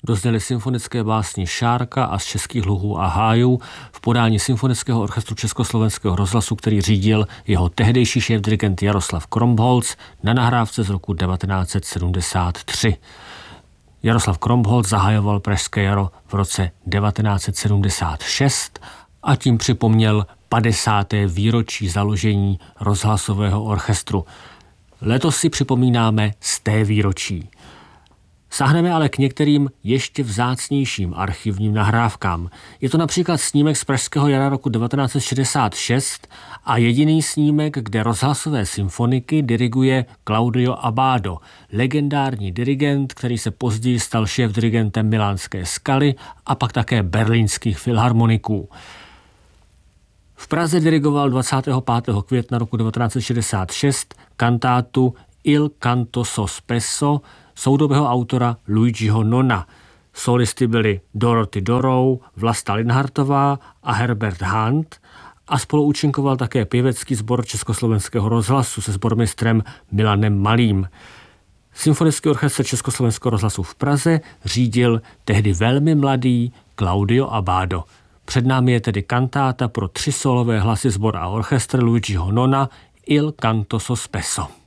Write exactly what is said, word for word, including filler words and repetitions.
dozněly symfonické básně Šárka a Z českých luhů a hájů v podání Symfonického orchestru Československého rozhlasu, který řídil jeho tehdejší šéfdirigent Jaroslav Kromholc na nahrávce z roku devatenáct set sedmdesát tři. Jaroslav Kromholc zahajoval Pražské jaro v roce devatenáct set sedmdesát šest a tím připomněl padesáté výročí založení rozhlasového orchestru. Letos si připomínáme sté výročí. Sáhneme ale k některým ještě vzácnějším archivním nahrávkám. Je to například snímek z Pražského jara roku devatenáct set šedesát šest a jediný snímek, kde rozhlasové symfoniky diriguje Claudio Abbado, legendární dirigent, který se později stal šéfdirigentem milánské Scaly a pak také berlínských filharmoniků. V Praze dirigoval dvacátého pátého května roku devatenáct set šedesát šest kantátu Il canto sospeso soudobého autora Luigiho Nona. Solisty byli Dorothy Dorou, Vlasta Linhartová a Herbert Hunt a spoluúčinkoval také pěvecký sbor Československého rozhlasu se sbormistrem Milanem Malým. Symfonický orchestr Československého rozhlasu v Praze řídil tehdy velmi mladý Claudio Abbado. Před námi je tedy kantáta pro tři solové hlasy, sbor a orchestr Luigiho Nona Il canto sospeso.